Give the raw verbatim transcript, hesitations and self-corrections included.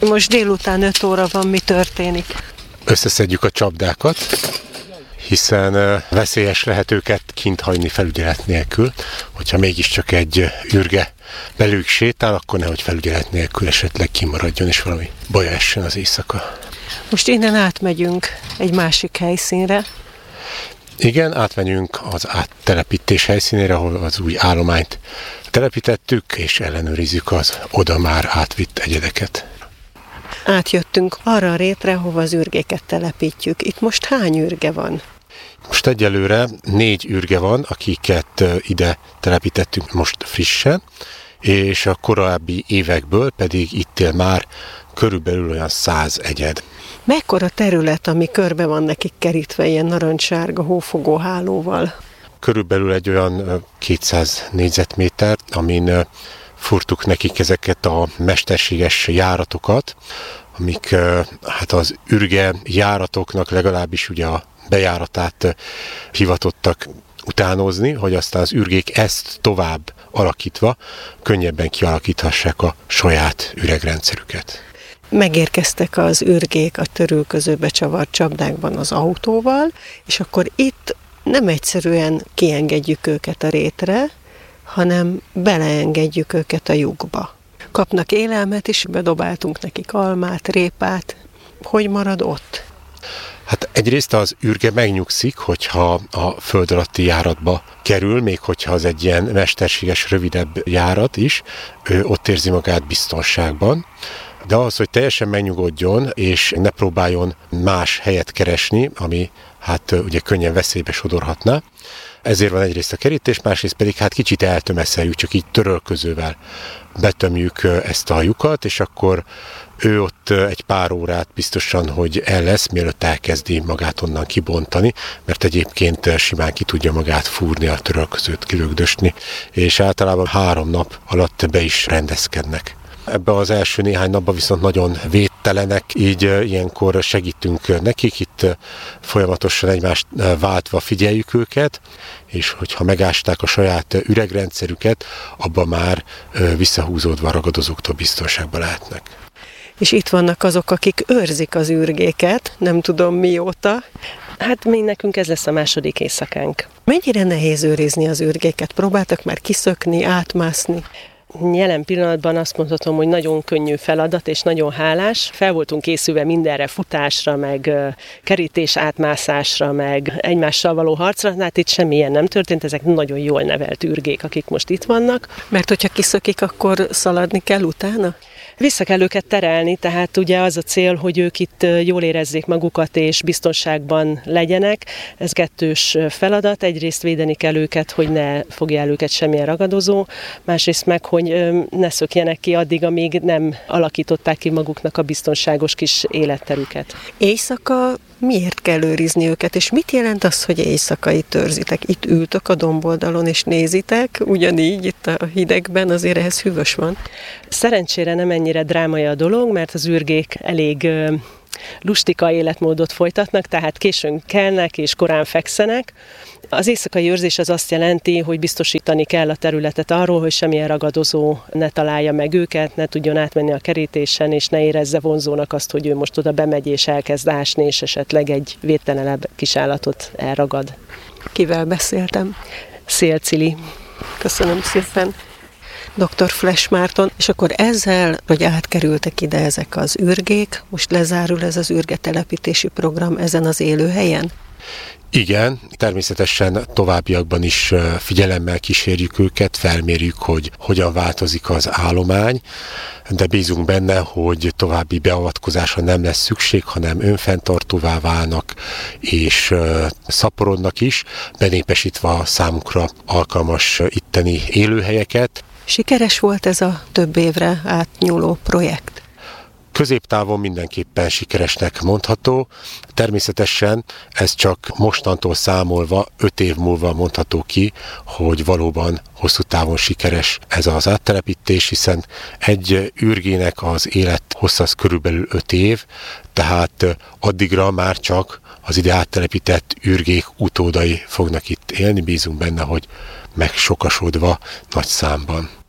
Most délután öt óra van, mi történik? Összeszedjük a csapdákat, hiszen veszélyes lehet őket kint hagyni felügyelet nélkül. Hogyha mégiscsak egy ürge belőlük sétál, akkor nehogy felügyelet nélkül esetleg kimaradjon, és valami baja essen az éjszaka. Most innen átmegyünk egy másik helyszínre. Igen, átmegyünk az áttelepítés helyszínére, ahol az új állományt telepítettük, és ellenőrizzük az oda már átvitt egyedeket. Átjöttünk arra a rétre, hova az ürgéket telepítjük. Itt most hány ürge van? Most egyelőre négy ürge van, akiket ide telepítettünk most frissen, és a korábbi évekből pedig itt él már körülbelül olyan száz egyed. Mekkora terület, ami körbe van nekik kerítve ilyen narancssárga hófogó hálóval? Körülbelül egy olyan kétszáz négyzetméter, amin furtuk nekik ezeket a mesterséges járatokat, amik hát az ürge járatoknak legalábbis ugye a bejáratát hivatottak utánozni, hogy aztán az ürgék ezt tovább alakítva könnyebben kialakíthassák a saját üregrendszerüket. Megérkeztek az ürgék a törülközőbe csavart csapdákban az autóval, és akkor itt nem egyszerűen kiengedjük őket a rétre, hanem beleengedjük őket a lyukba. Kapnak élelmet is, bedobáltunk nekik almát, répát. Hogy marad ott? Hát egyrészt az ürge megnyugszik, hogyha a föld alatti járatba kerül, még hogyha az egy ilyen mesterséges, rövidebb járat is, ő ott érzi magát biztonságban. De ahhoz, hogy teljesen megnyugodjon, és ne próbáljon más helyet keresni, ami hát ugye könnyen veszélybe sodorhatna, ezért van egyrészt a kerítés, másrészt pedig hát kicsit eltömeszeljük, csak így törölközővel betömjük ezt a lyukat, és akkor ő ott egy pár órát biztosan, hogy el lesz, mielőtt elkezdi magát onnan kibontani, mert egyébként simán ki tudja magát fúrni, a törölközőt kilögdösni, és általában három nap alatt be is rendezkednek. Ebben az első néhány napban viszont nagyon védtelenek, így ilyenkor segítünk nekik, itt folyamatosan egymást váltva figyeljük őket, és hogyha megásták a saját üregrendszerüket, abban már visszahúzódva a ragadozóktól biztonságban lehetnek. És itt vannak azok, akik őrzik az ürgéket, nem tudom mióta. Hát mi nekünk ez lesz a második éjszakánk. Mennyire nehéz őrizni az ürgéket? Próbáltak már kiszökni, átmászni? Jelen pillanatban azt mondhatom, hogy nagyon könnyű feladat, és nagyon hálás. Fel voltunk készülve mindenre, futásra, meg kerítés átmászásra, meg egymással való harcra. Hát itt semmilyen nem történt, ezek nagyon jól nevelt ürgék, akik most itt vannak. Mert hogyha kiszökik, akkor szaladni kell utána? Vissza kell őket terelni, tehát ugye az a cél, hogy ők itt jól érezzék magukat és biztonságban legyenek. Ez kettős feladat. Egyrészt védeni kell őket, hogy ne fogja el őket semmilyen ragadozó, másrészt meg, hogy ne szökjenek ki addig, amíg nem alakították ki maguknak a biztonságos kis életterüket. Éjszaka miért kell őrizni őket, és mit jelent az, hogy éjszaka itt őrzitek? Itt ültök a domboldalon és nézitek, ugyanígy itt a hidegben, azért ehhez hűvös van. Szerencsére nem ennyire drámai a dolog, mert az ürgék elég lustika életmódot folytatnak, tehát későn kelnek és korán fekszenek. Az éjszakai őrzés az azt jelenti, hogy biztosítani kell a területet arról, hogy semmilyen ragadozó ne találja meg őket, ne tudjon átmenni a kerítésen, és ne érezze vonzónak azt, hogy ő most oda bemegy és elkezd ásni, és esetleg egy védtelenebb kisállatot elragad. Kivel beszéltem? Szél Cili. Köszönöm szépen. doktor Flesch Márton, és akkor ezzel, hogy átkerültek ide ezek az ürgék, most lezárul ez az ürgetelepítési program ezen az élőhelyen? Igen, természetesen továbbiakban is figyelemmel kísérjük őket, felmérjük, hogy hogyan változik az állomány, de bízunk benne, hogy további beavatkozásra nem lesz szükség, hanem önfenntartóvá válnak és szaporodnak is, benépesítve a számukra alkalmas itteni élőhelyeket. Sikeres volt ez a több évre átnyúló projekt? Középtávon mindenképpen sikeresnek mondható. Természetesen ez csak mostantól számolva öt év múlva mondható ki, hogy valóban hosszú távon sikeres ez az áttelepítés, hiszen egy ürgének az élet hossza az körülbelül öt év, tehát addigra már csak az ide áttelepített ürgék utódai fognak itt élni. Bízunk benne, hogy megsokasodva nagy számban.